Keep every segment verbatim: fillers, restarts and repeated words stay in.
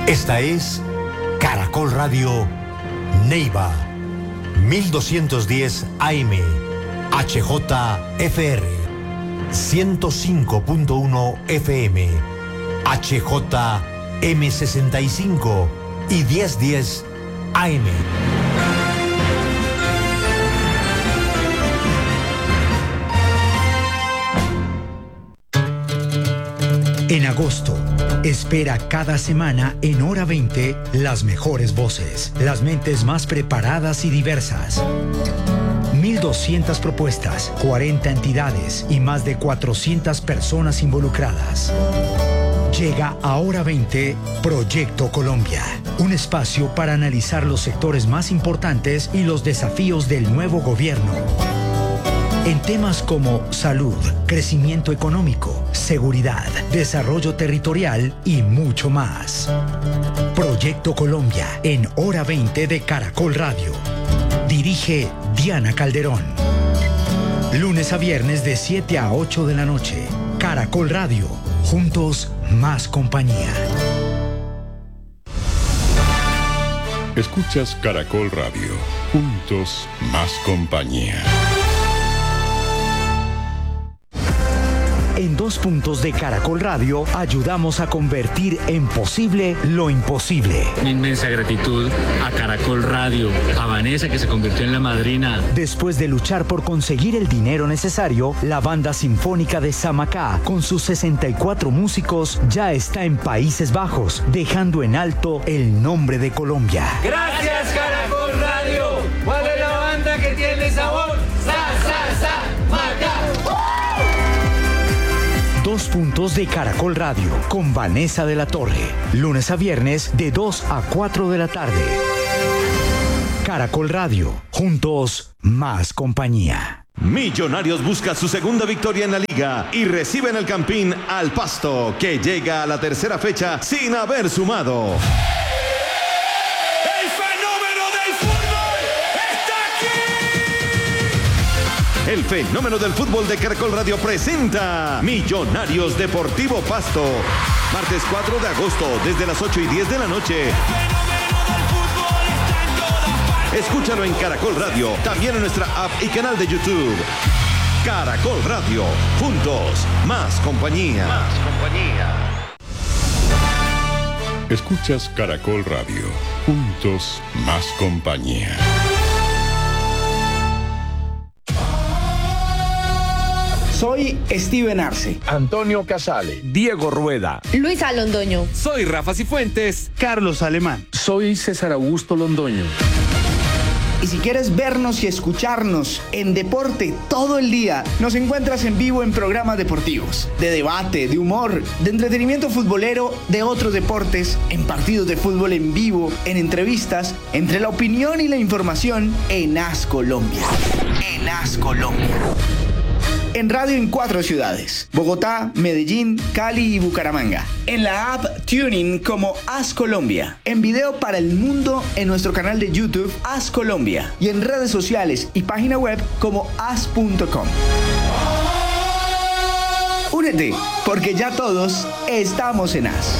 Esta es Caracol Radio Neiva, mil doscientos diez A M, H J F R, ciento cinco punto uno F M, H J M sesenta y cinco y mil diez A M. En agosto, espera cada semana en Hora veinte las mejores voces, las mentes más preparadas y diversas. mil doscientas propuestas, cuarenta entidades y más de cuatrocientas personas involucradas. Llega a Hora veinte Proyecto Colombia, un espacio para analizar los sectores más importantes y los desafíos del nuevo gobierno. En temas como salud, crecimiento económico, seguridad, desarrollo territorial y mucho más. Proyecto Colombia en Hora veinte de Caracol Radio. Dirige Diana Calderón. Lunes a viernes de siete a ocho de la noche. Caracol Radio. Juntos, más compañía. Escuchas Caracol Radio. Juntos, más compañía. En dos puntos de Caracol Radio ayudamos a convertir en posible lo imposible. Mi inmensa gratitud a Caracol Radio, a Vanessa que se convirtió en la madrina. Después de luchar por conseguir el dinero necesario, la banda sinfónica de Samacá, con sus sesenta y cuatro músicos, ya está en Países Bajos, dejando en alto el nombre de Colombia. Gracias Caracol Radio. ¿Cuál es la banda que tiene sabor? Sa, sa, sa, Macá. Dos puntos de Caracol Radio con Vanessa de la Torre. Lunes a viernes de dos a cuatro de la tarde. Caracol Radio. Juntos, más compañía. Millonarios busca su segunda victoria en la liga y recibe en el Campín al Pasto, que llega a la tercera fecha sin haber sumado. El fenómeno del fútbol de Caracol Radio presenta Millonarios Deportivo Pasto. Martes cuatro de agosto, desde las ocho y diez de la noche. Escúchalo en Caracol Radio, también en nuestra app y canal de YouTube. Caracol Radio, juntos, más compañía. Más compañía. Escuchas Caracol Radio, juntos, más compañía. Soy Steven Arce, Antonio Casale, Diego Rueda, Luisa Londoño. Soy Rafa Cifuentes, Carlos Alemán. Soy César Augusto Londoño. Y si quieres vernos y escucharnos en deporte todo el día, nos encuentras en vivo en programas deportivos, de debate, de humor, de entretenimiento futbolero, de otros deportes, en partidos de fútbol en vivo, en entrevistas, entre la opinión y la información, en As Colombia. En As Colombia. En radio en cuatro ciudades: Bogotá, Medellín, Cali y Bucaramanga. En la app TuneIn como As Colombia. En video para el mundo en nuestro canal de YouTube As Colombia. Y en redes sociales y página web como as punto com. Únete, porque ya todos estamos en As.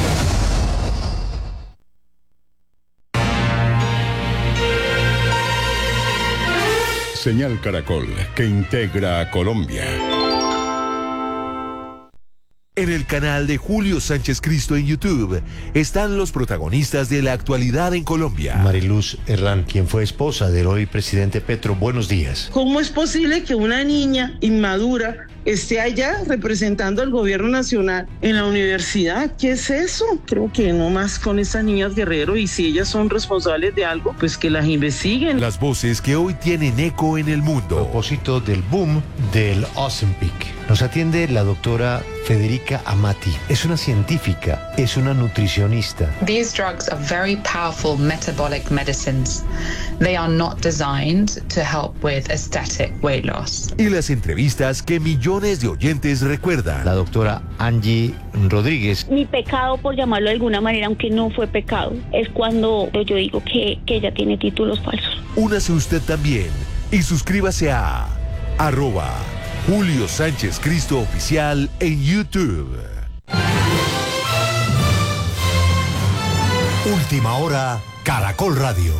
Señal Caracol, que integra a Colombia. En el canal de Julio Sánchez Cristo en YouTube están los protagonistas de la actualidad en Colombia. Mariluz Herrán, quien fue esposa del hoy presidente Petro, buenos días. ¿Cómo es posible que una niña inmadura esté allá representando al gobierno nacional en la universidad? ¿Qué es eso? Creo que no más con estas niñas Guerrero, y si ellas son responsables de algo, pues que las investiguen. Las voces que hoy tienen eco en el mundo. A propósito del boom del Ozempic, nos atiende la doctora Federica Amati. Es una científica, es una nutricionista. These drugs are very powerful metabolic medicines. They are not designed to help with aesthetic weight loss. Y las entrevistas que millones de oyentes recuerdan. La doctora Angie Rodríguez. Mi pecado, por llamarlo de alguna manera, aunque no fue pecado, es cuando yo digo que, que ella tiene títulos falsos. Únase usted también y suscríbase a arroba Julio Sánchez Cristo Oficial en YouTube. Última hora, Caracol Radio.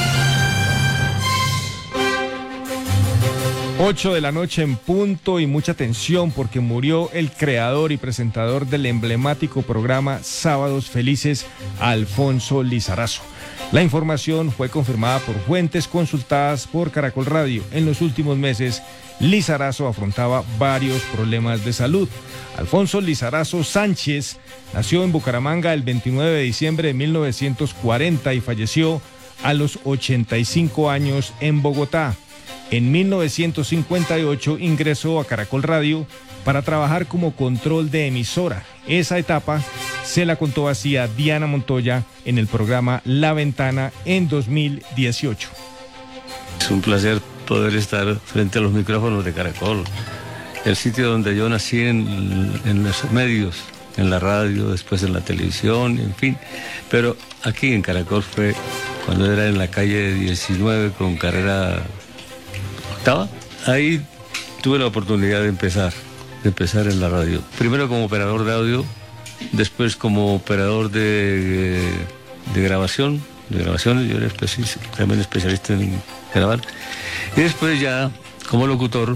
ocho de la noche en punto y mucha tensión porque murió el creador y presentador del emblemático programa Sábados Felices, Alfonso Lizarazo. La información fue confirmada por fuentes consultadas por Caracol Radio. En los últimos meses, Lizarazo afrontaba varios problemas de salud. Alfonso Lizarazo Sánchez nació en Bucaramanga el veintinueve de diciembre de mil novecientos cuarenta y falleció a los ochenta y cinco años en Bogotá. En mil novecientos cincuenta y ocho ingresó a Caracol Radio para trabajar como control de emisora. Esa etapa se la contó así a Diana Montoya en el programa La Ventana en dos mil dieciocho. Es un placer poder estar frente a los micrófonos de Caracol, el sitio donde yo nací en, en los medios, en la radio, después en la televisión, en fin. Pero aquí en Caracol fue cuando era en la calle diecinueve con carrera octava. Ahí tuve la oportunidad de empezar, de empezar en la radio. Primero como operador de audio, después como operador de, de grabación, de grabaciones, yo era especi- también especialista en grabar. Y después ya como locutor.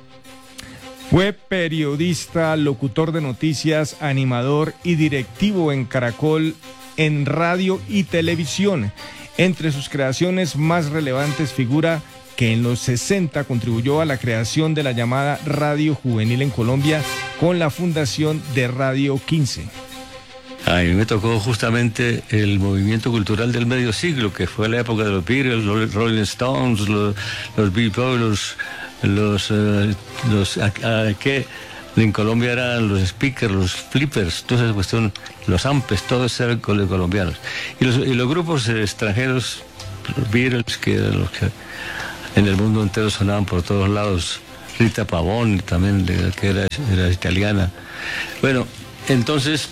Fue periodista, locutor de noticias, animador y directivo en Caracol en radio y televisión. Entre sus creaciones más relevantes figura que en los sesenta contribuyó a la creación de la llamada Radio Juvenil en Colombia con la fundación de Radio quince. A mí me tocó justamente el movimiento cultural del medio siglo, que fue la época de los Beatles, los Rolling Stones, los, los Beach Boys, los, los, uh, los a, a, que en Colombia eran los speakers, los flippers, toda esa cuestión, los ampes, todos eran colombianos. Y los, y los grupos extranjeros, los Beatles, que eran los que en el mundo entero sonaban por todos lados, Rita Pavón también, que era, era italiana. Bueno, entonces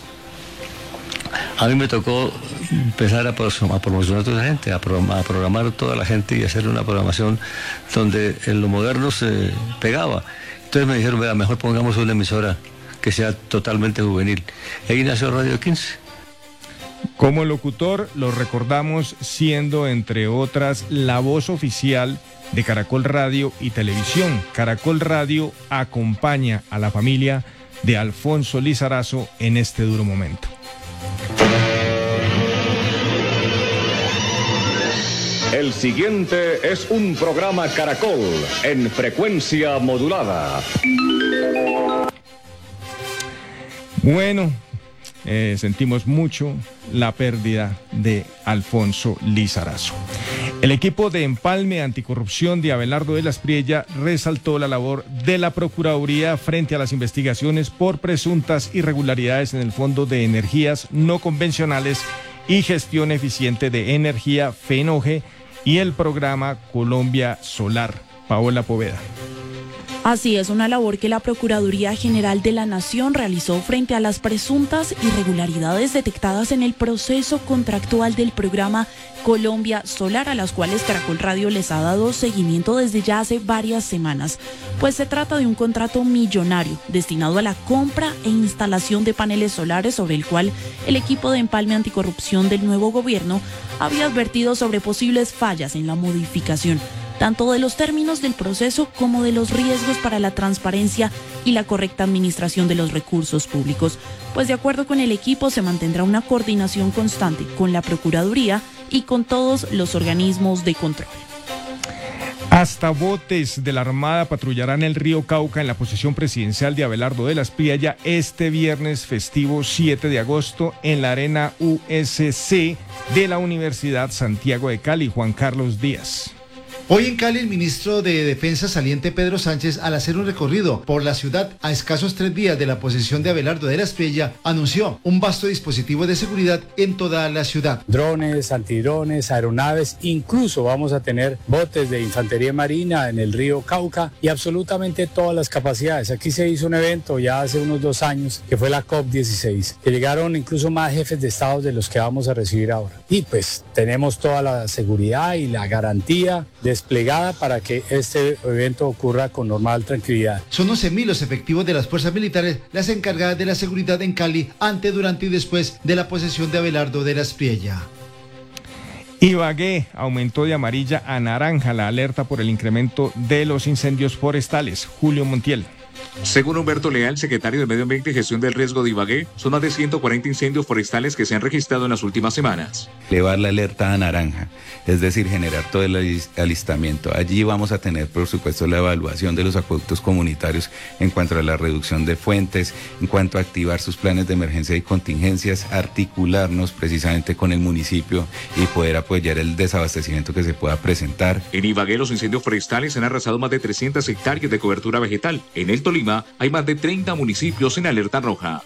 a mí me tocó empezar a, a promocionar a toda la gente, a, pro, a programar a toda la gente y hacer una programación donde en lo moderno se pegaba. Entonces me dijeron, vea, mejor pongamos una emisora que sea totalmente juvenil. Y ahí nació Radio quince. Como locutor, lo recordamos siendo, entre otras, la voz oficial de Caracol Radio y Televisión. Caracol Radio acompaña a la familia de Alfonso Lizarazo en este duro momento. El siguiente es un programa Caracol en frecuencia modulada. Bueno, eh, sentimos mucho la pérdida de Alfonso Lizarazo. El equipo de Empalme Anticorrupción de Abelardo de la Espriella resaltó la labor de la Procuraduría frente a las investigaciones por presuntas irregularidades en el Fondo de Energías No Convencionales y Gestión Eficiente de Energía, FENOGE, y el programa Colombia Solar. Paola Poveda. Así es, una labor que la Procuraduría General de la Nación realizó frente a las presuntas irregularidades detectadas en el proceso contractual del programa Colombia Solar, a las cuales Caracol Radio les ha dado seguimiento desde ya hace varias semanas. Pues se trata de un contrato millonario destinado a la compra e instalación de paneles solares, sobre el cual el equipo de Empalme Anticorrupción del nuevo gobierno había advertido sobre posibles fallas en la modificación, tanto de los términos del proceso como de los riesgos para la transparencia y la correcta administración de los recursos públicos. Pues de acuerdo con el equipo se mantendrá una coordinación constante con la Procuraduría y con todos los organismos de control. Hasta botes de la Armada patrullarán el río Cauca en la posesión presidencial de Abelardo de la Espriella este viernes festivo siete de agosto en la Arena U S C de la Universidad Santiago de Cali. Juan Carlos Díaz. Hoy en Cali, el ministro de Defensa saliente Pedro Sánchez, al hacer un recorrido por la ciudad a escasos tres días de la posesión de Abelardo de la Espriella, anunció un vasto dispositivo de seguridad en toda la ciudad. Drones, antidrones, aeronaves, incluso vamos a tener botes de infantería marina en el río Cauca y absolutamente todas las capacidades. Aquí se hizo un evento ya hace unos dos años que fue la COP dieciséis, que llegaron incluso más jefes de Estado de los que vamos a recibir ahora. Y pues tenemos toda la seguridad y la garantía de desplegada para que este evento ocurra con normal tranquilidad. Son once mil los efectivos de las fuerzas militares las encargadas de la seguridad en Cali ante, durante y después de la posesión de Abelardo de la Espriella. Ibagué aumentó de amarilla a naranja la alerta por el incremento de los incendios forestales. Julio Montiel. Según Humberto Leal, secretario de Medio Ambiente y Gestión del Riesgo de Ibagué, son más de ciento cuarenta incendios forestales que se han registrado en las últimas semanas. Elevar la alerta a naranja, es decir, generar todo el alistamiento. Allí vamos a tener, por supuesto, la evaluación de los acueductos comunitarios en cuanto a la reducción de fuentes, en cuanto a activar sus planes de emergencia y contingencias, articularnos precisamente con el municipio y poder apoyar el desabastecimiento que se pueda presentar. En Ibagué, los incendios forestales han arrasado más de trescientas hectáreas de cobertura vegetal. En el Tolima hay más de treinta municipios en alerta roja.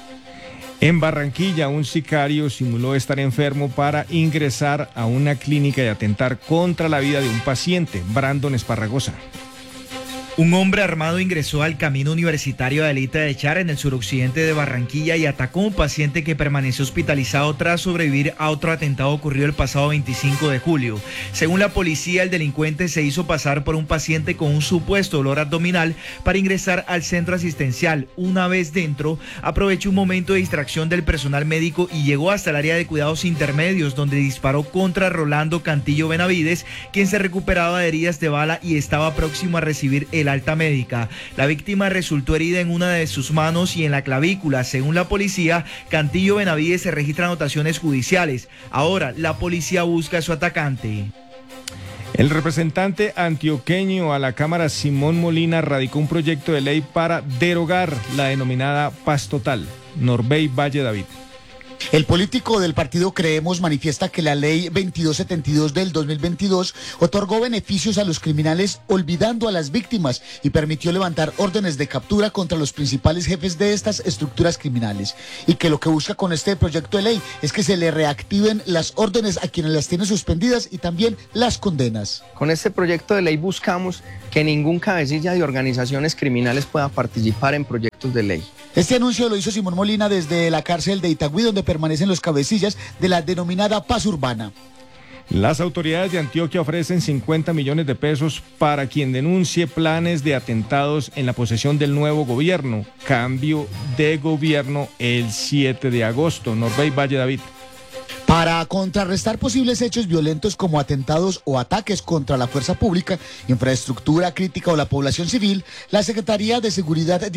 En Barranquilla, un sicario simuló estar enfermo para ingresar a una clínica y atentar contra la vida de un paciente. Brandon Esparragosa. Un hombre armado ingresó al camino universitario de Alita de Char en el suroccidente de Barranquilla y atacó a un paciente que permaneció hospitalizado tras sobrevivir a otro atentado ocurrido el pasado veinticinco de julio. Según la policía, el delincuente se hizo pasar por un paciente con un supuesto dolor abdominal para ingresar al centro asistencial. Una vez dentro, aprovechó un momento de distracción del personal médico y llegó hasta el área de cuidados intermedios, donde disparó contra Rolando Cantillo Benavides, quien se recuperaba de heridas de bala y estaba próximo a recibir el alta médica. La víctima resultó herida en una de sus manos y en la clavícula. Según la policía, Cantillo Benavides se registra anotaciones judiciales. Ahora, la policía busca a su atacante. El representante antioqueño a la Cámara, Simón Molina, radicó un proyecto de ley para derogar la denominada paz total. Norbey Valle David. El político del partido Creemos manifiesta que la ley veintidós setenta y dos del dos mil veintidós otorgó beneficios a los criminales olvidando a las víctimas y permitió levantar órdenes de captura contra los principales jefes de estas estructuras criminales, y que lo que busca con este proyecto de ley es que se le reactiven las órdenes a quienes las tienen suspendidas y también las condenas. Con este proyecto de ley buscamos que ningún cabecilla de organizaciones criminales pueda participar en proyectos de ley. Este anuncio lo hizo Simón Molina desde la cárcel de Itagüí, donde permanecen los cabecillas de la denominada paz urbana. Las autoridades de Antioquia ofrecen cincuenta millones de pesos para quien denuncie planes de atentados en la posesión del nuevo gobierno. Cambio de gobierno el siete de agosto. Norbey Valle David. Para contrarrestar posibles hechos violentos como atentados o ataques contra la fuerza pública, infraestructura crítica o la población civil, la Secretaría de Seguridad de